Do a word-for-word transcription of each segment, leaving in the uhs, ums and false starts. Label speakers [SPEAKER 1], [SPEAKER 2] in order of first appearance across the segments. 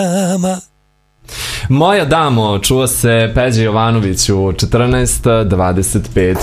[SPEAKER 1] Moja damo, čuo se Peđa Jovanović u četrnaest dvadeset pet.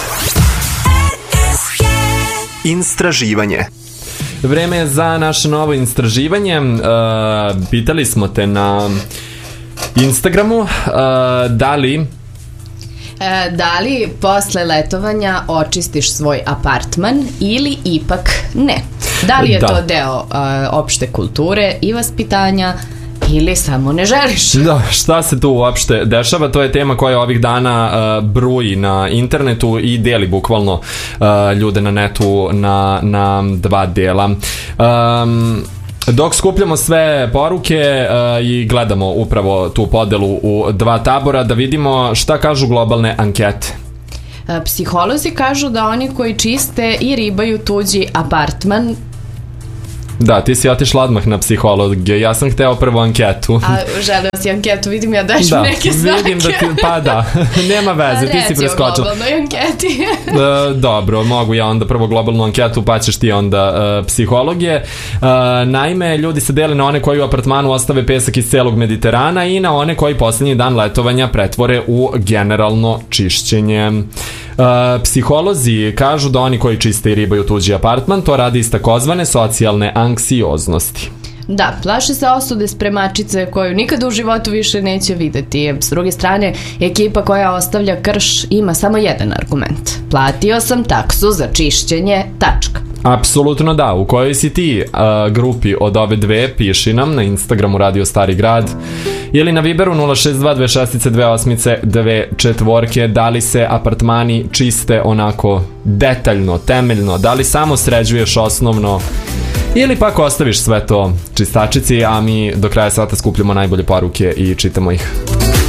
[SPEAKER 2] Istraživanje.
[SPEAKER 1] Vreme je za naše novo istraživanje. Uh, pitali smo te na Instagramu uh, da li
[SPEAKER 3] E, da li posle letovanja očistiš svoj apartman ili ipak ne? Da li je
[SPEAKER 1] da.
[SPEAKER 3] to deo e, opšte kulture i vaspitanja ili samo ne želiš?
[SPEAKER 1] Da, šta se tu uopšte dešava? To je tema koja ovih dana uh, bruji na internetu i deli bukvalno uh, ljude na netu na, na dva dela. Um, Dok skupljamo sve poruke uh, i gledamo upravo tu podelu u dva tabora, da vidimo šta kažu globalne ankete.
[SPEAKER 3] Psiholozi kažu da oni koji čiste i ribaju tuđi apartman.
[SPEAKER 1] Da, ti si otišla odmah na psihologe, ja sam hteo prvo anketu.
[SPEAKER 3] A želeo si anketu, vidim ja daš
[SPEAKER 1] da,
[SPEAKER 3] mi neke znake.
[SPEAKER 1] Vidim da ti, pa da, nema veze, ti si preskočila.
[SPEAKER 3] Reci o globalnoj anketi.
[SPEAKER 1] uh, dobro, mogu ja onda prvo globalnu anketu, pa ćeš ti onda uh, psihologe. Uh, naime, ljudi se dele na one koji u apartmanu ostave pesak iz celog Mediterana i na one koji posljednji dan letovanja pretvore u generalno čišćenje. Uh, psiholozi kažu da oni koji čiste i ribaju tuđi apartman to radi iz takozvane socijalne anksioznosti.
[SPEAKER 3] Da, plaše se osude spremačice koju nikada u životu više neće videti. S druge strane, ekipa koja ostavlja krš ima samo jedan argument. Platio sam taksu za čišćenje, tačka.
[SPEAKER 1] Apsolutno da, u kojoj si ti uh, grupi od ove dve, piši nam na Instagramu Radio Stari Grad ili na Viberu nula šest dva dve šest dve osam dve četiri. Da li se apartmani čiste onako detaljno, temeljno, da li samo sređuješ osnovno ili pak ostaviš sve to čistačici, a mi do kraja sata skupljamo najbolje poruke i čitamo ih.